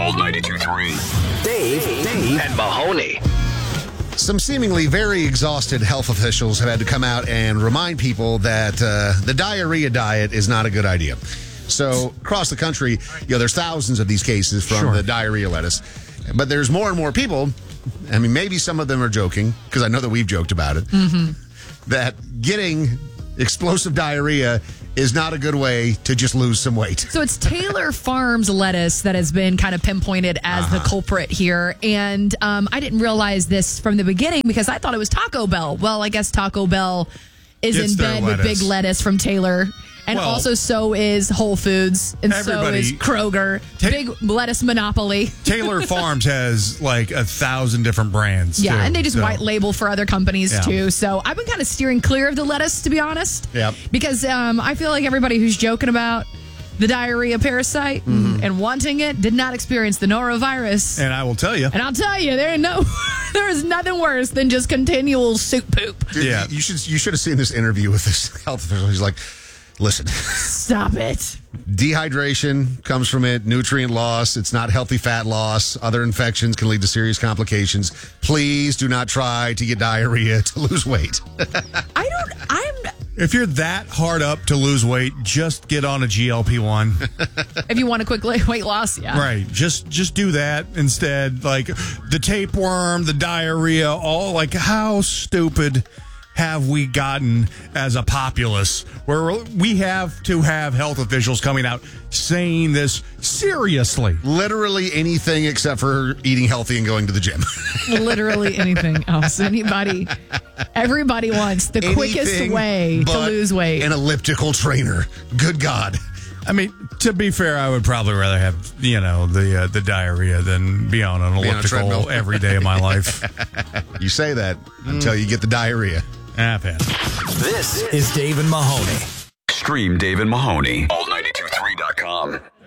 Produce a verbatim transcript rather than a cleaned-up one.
Old ninety-two point three. Dave, Dave, and Mahoney. Some seemingly very exhausted health officials have had to come out and remind people that uh, the diarrhea diet is not a good idea. So across the country, you know, there's thousands of these cases from Sure. the diarrhea lettuce. But there's more and more people, I mean, maybe some of them are joking, because I know that we've joked about it, Mm-hmm. that getting explosive diarrhea is not a good way to just lose some weight. So it's Taylor Farms lettuce that has been kind of pinpointed as uh-huh. the culprit here. And um, I didn't realize this from the beginning because I thought it was Taco Bell. Well, I guess Taco Bell is It's in their bed with lettuce. big lettuce from Taylor. And Well, also so is Whole Foods. And so everybody- is Kroger. Ta- big lettuce monopoly. Taylor Farms has like a thousand different brands. Yeah, too, and they just so. white label for other companies Yeah. too. So I've been kind of steering clear of the lettuce, to be honest. Yep. Because um, I feel like everybody who's joking about the diarrhea parasite Mm-hmm. and wanting it did not experience the norovirus. And I will tell you. And I'll tell you, there ain't no, there is nothing worse than just continual soup poop. Dude, Yeah. you should you should have seen this interview with this health official. He's like, listen, Stop it. dehydration comes from it, nutrient loss. It's not healthy fat loss. Other infections can lead to serious complications. Please do not try to get diarrhea to lose weight. I don't, I'm, If you're that hard up to lose weight, just get on a G L P one. if you want a quick weight loss, yeah. Right. Just just do that instead. Like the tapeworm, the diarrhea, all like how stupid have we gotten as a populace where we have to have health officials coming out saying this seriously? Literally anything except for eating healthy and going to the gym. Literally anything else. Anybody, everybody wants the quickest Anything way to but lose weight. An elliptical trainer. Good God. I mean, to be fair, I would probably rather have, you know, the uh, the diarrhea than be on an Be on a elliptical treadmill. every day of my life. You say that until you get the diarrhea. Ah, Pat. This is Dave and Mahoney. Stream Dave and Mahoney. Old ninety-two point three dot com.